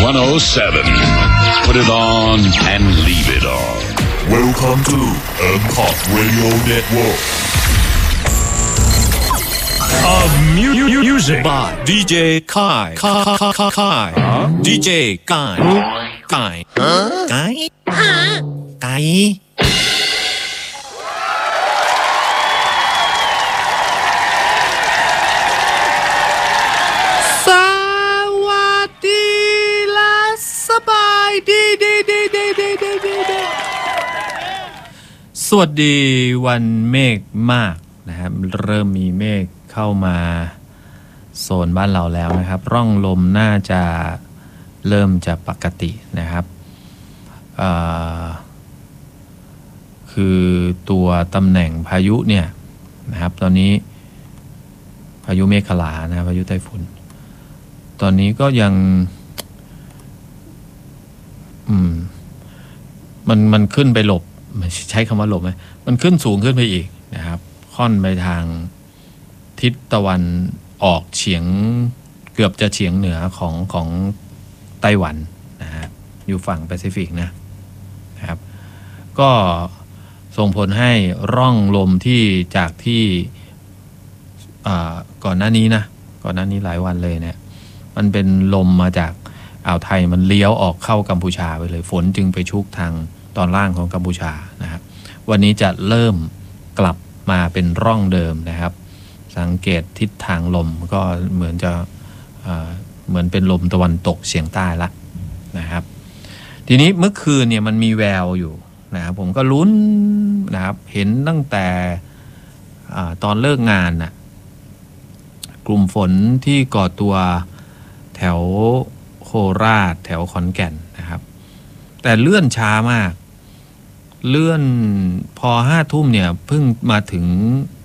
107. Put it on and leave it on. Welcome to Mcot Radio Network. Music by DJ Kai. DJ Kai. Kai. Kai. สวัสดีและสบายดีสวัสดีวันเมฆมากนะครับเริ่มมีเมฆเข้ามาโซนบ้านเราแล้วนะครับร่องลมน่าจะเริ่มจะปกตินะครับคือตัวตำแหน่งพายุเนี่ยนะครับตอนนี้พายุเมฆขลานะพายุไต้ฝุ่นตอนนี้ก็ยังมันขึ้นไปหลบใช้คำว่าหลบไหมมันขึ้นสูงขึ้นไปอีกนะครับค่อนไปทางทิศตะวันออกเฉียงเกือบจะเฉียงเหนือของไต้หวันนะฮะอยู่ฝั่งแปซิฟิกนะครับก็ส่งผลให้ร่องลมที่จากที่ก่อนหน้านี้หลายวันเลยเนี่ยมันเป็นลมมาจากอ่าวไทยมันเลี้ยวออกเข้ากัมพูชาไปเลยฝนจึงไปชุกทางตอนล่างของกัมพูชานะครับวันนี้จะเริ่มกลับมาเป็นร่องเดิมนะครับสังเกตทิศทางลมก็เหมือนจะเหมือนเป็นลมตะวันตกเฉียงใต้ละนะครับทีนี้เมื่อคืนเนี่ยมันมีแววอยู่นะครับผมก็ลุ้นนะครับเห็นตั้งแต่ตอนเลิกงานน่ะกลุ่มฝนที่ก่อตัวแถวโคราชแถวขอนแก่นนะครับแต่เลื่อนช้ามากเลื่อนพอ5 ทุ่มเนี่ยเพิ่งมาถึง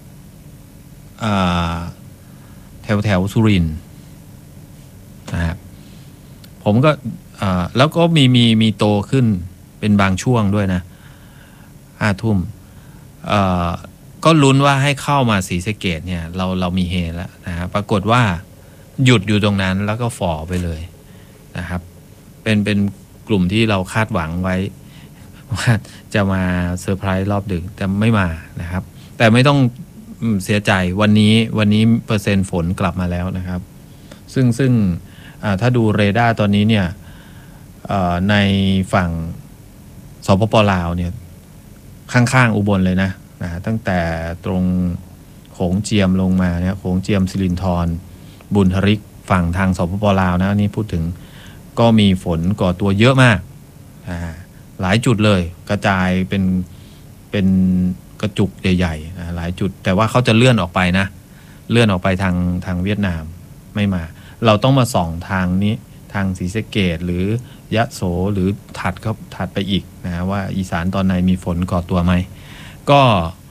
แถวสุรินทร์นะครับผมก็แล้วก็มีโตขึ้นเป็นบางช่วงด้วยนะ5 ทุ่มก็ลุ้นว่าให้เข้ามาศรีสะเกษเนี่ยเรามีเฮแล้วนะฮะปรากฏว่าหยุดอยู่ตรงนั้นแล้วก็ฝ่อไปเลยนะครับเป็นกลุ่มที่เราคาดหวังไว้ว่าจะมาเซอร์ไพรส์รอบดึกแต่ไม่มานะครับแต่ไม่ต้องเสียใจวันนี้เปอร์เซ็นต์ฝนกลับมาแล้วนะครับซึ่งถ้าดูเรดาร์ตอนนี้เนี่ยในฝั่งสปป.ลาวเนี่ยข้างๆอุบลเลยนะตั้งแต่ตรงโขงเจียมลงมาเนี่ยโขงเจียมสิรินธรบุญทริกฝั่งทางสปป.ลาวนะนี่พูดถึงก็มีฝนก่อตัวเยอะมากหลายจุดเลยกระจายเป็นกระจุกใหญ่ๆหลายจุดแต่ว่าเขาจะเลื่อนออกไปนะเลื่อนออกไปทางเวียดนามไม่มาเราต้องมาส่องทางนี้ทางศรีสะเกษหรือยะโสหรือถัดไปอีกนะว่าอีสานตอนในมีฝนก่อตัวไหมก็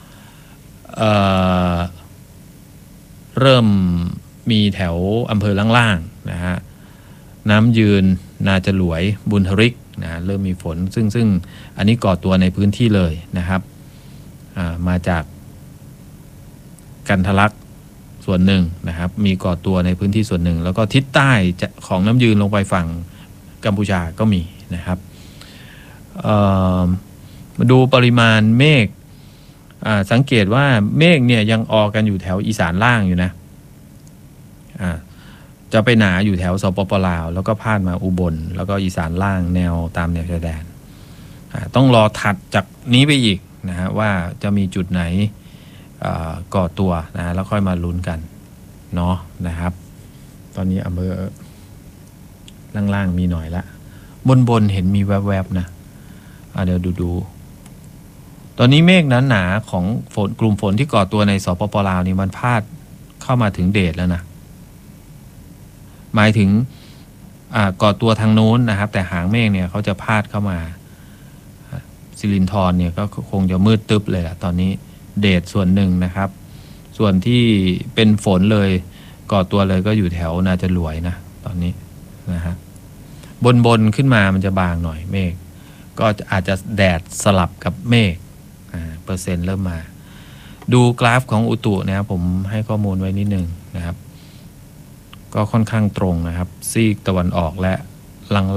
เริ่มมีแถวอำเภอล่างๆนะฮะน้ำยืนนาจรวยบุญทริกนะเริ่มมีฝนซึ่งอันนี้ก่อตัวในพื้นที่เลยนะครับมาจากกันทะลักส่วนหนึ่งนะครับมีก่อตัวในพื้นที่ส่วนหนึ่งแล้วก็ทิศใต้ของน้ำยืนลงไปฝั่งกัมพูชาก็มีนะครับมาดูปริมาณเมฆสังเกตว่าเมฆเนี่ยยังออกันอยู่แถวอีสานล่างอยู่นะจะไปหนาอยู่แถวสปป.ลาวแล้วก็พาดมาอุบลแล้วก็อีสานล่างแนวตามแนวชายแดนต้องรอถัดจากนี้ไปอีกนะฮะว่าจะมีจุดไหนก่อตัวนะแล้วค่อยมาลุ้นกันเนาะนะครับตอนนี้อำเภอล่างๆมีหน่อยละบนเห็นมีแวบๆนะเดี๋ยวดูตอนนี้เมฆหนาๆของฝนกลุ่มฝนที่ก่อตัวในสปป.ลาวนี่มันพาดเข้ามาถึงเดชแล้วนะหมายถึงก่อตัวทางโน้นนะครับแต่หางเมฆเนี่ยเขาจะพาดเข้ามาสิรินธรเนี่ยก็คงจะมืดตึ๊บเลยล่ะตอนนี้เดชส่วนหนึ่งนะครับส่วนที่เป็นฝนเลยก่อตัวเลยก็อยู่แถวนาจรวยนะตอนนี้นะฮะบนขึ้นมามันจะบางหน่อยเมฆก็อาจจะแดดสลับกับเมฆเปอร์เซ็นต์เริ่มมาดูกราฟของอุตุนะครับผมให้ข้อมูลไว้นิดนึงนะครับก็ค่อนข้างตรงนะครับซีกตะวันออกและลัง